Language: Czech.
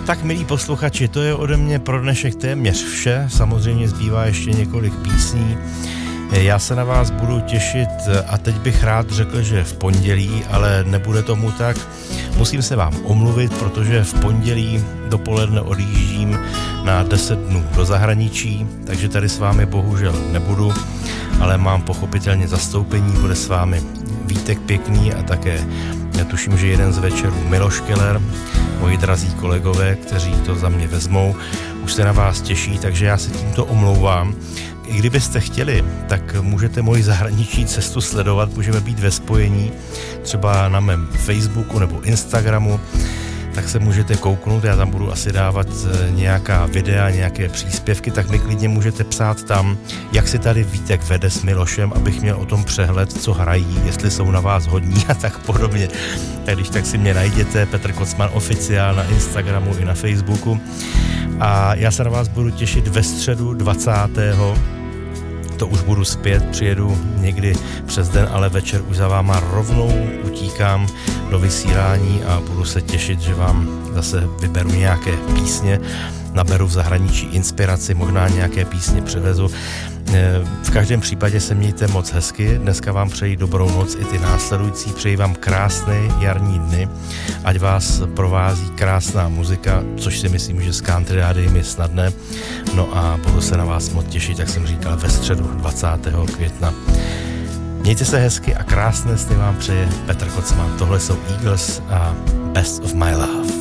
Tak, milí posluchači, to je ode mě pro dnešek téměř vše. Samozřejmě zbývá ještě několik písní. Já se na vás budu těšit a teď bych rád řekl, že v pondělí, ale nebude tomu tak. Musím se vám omluvit, protože v pondělí dopoledne odjíždím na 10 dnů do zahraničí, takže tady s vámi bohužel nebudu, ale mám pochopitelně zastoupení, bude s vámi Vítek Pěkný a také, já tuším, že jeden z večerů Miloš Keller, moji drazí kolegové, kteří to za mě vezmou, už se na vás těší, takže já se tímto omlouvám. I kdybyste chtěli, tak můžete moji zahraniční cestu sledovat, můžeme být ve spojení, třeba na mém Facebooku nebo Instagramu, tak se můžete kouknout, já tam budu asi dávat nějaká videa, nějaké příspěvky, tak mi klidně můžete psát tam, jak si tady Vítek vede s Milošem, abych měl o tom přehled, co hrají, jestli jsou na vás hodní a tak podobně. Tak když tak si mě najděte, Petr Kocman oficiál na Instagramu i na Facebooku. A já se na vás budu těšit ve středu 20. To už budu zpět, přijedu někdy přes den, ale večer už za váma rovnou utíkám do vysílání a budu se těšit, že vám zase vyberu nějaké písně, naberu v zahraničí inspiraci, možná nějaké písně převezu. V každém případě se mějte moc hezky, dneska vám přeji dobrou noc i ty následující, přeji vám krásné jarní dny, ať vás provází krásná muzika, což si myslím, že s country rádiem je snadné, no a budu se na vás moc těšit, jak jsem říkal, ve středu 20. května. Mějte se hezky a krásné sny vám přeje Petr Kocman, tohle jsou Eagles a Best of My Love.